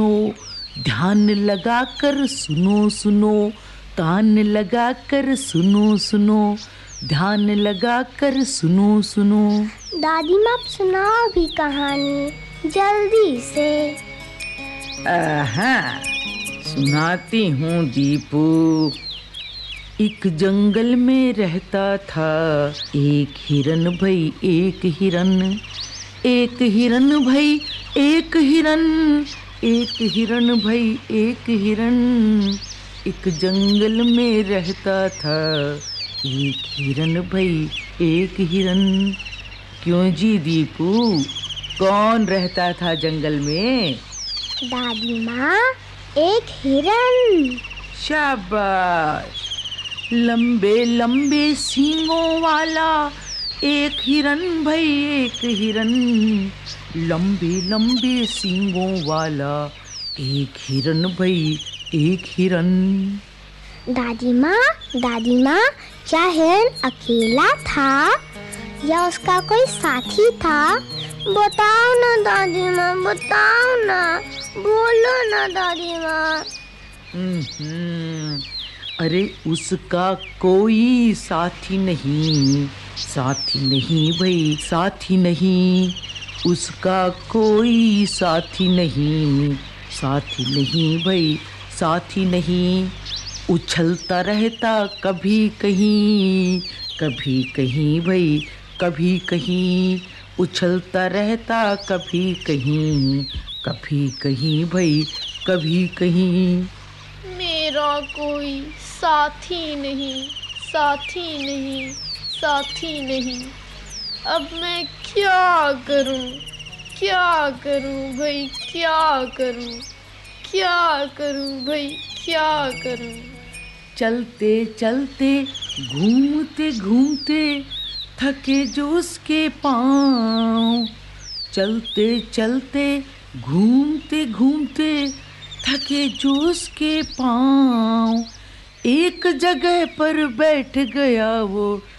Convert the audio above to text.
ध्यान लगा कर सुनो सुनो, कान लगा कर सुनो सुनो, ध्यान लगा कर सुनो सुनो। दादी माँ सुनाओ भी कहानी जल्दी से। सुनाती हूँ दीपू। एक जंगल में रहता था एक हिरन भाई, एक हिरन, एक हिरन भाई, एक हिरन, एक हिरन भाई, एक हिरन। एक जंगल में रहता था एक हिरन भाई, एक हिरन। क्यों जी दीपू, कौन रहता था जंगल में? दादी माँ, एक हिरन। शाबाश। लंबे लंबे सींगों वाला एक हिरन भाई, एक हिरन, लंबे लंबे सींगों वाला एक हिरन भाई, एक हिरन। दादी माँ, क्या हिरन अकेला था या उसका कोई साथी था? बताओ ना दादी माँ, बताओ ना, बोलो ना दादी माँ। अरे उसका कोई साथी नहीं, साथी नहीं भाई, साथी नहीं। उसका कोई साथी नहीं, साथी नहीं भाई, साथी नहीं। उछलता रहता कभी कहीं, कभी कहीं भाई, कभी कहीं। उछलता रहता कभी कहीं, कभी कहीं भाई, कभी कहीं। मेरा कोई साथी नहीं, साथी नहीं, साथी नहीं। अब मैं क्या करूं, क्या करूं भाई, क्या करूं, क्या करूं भाई, क्या करूं। चलते चलते, घूमते घूमते, थके जो उसके पाँव। चलते चलते, घूमते घूमते, थके जो उसके पाँव। एक जगह पर बैठ गया वो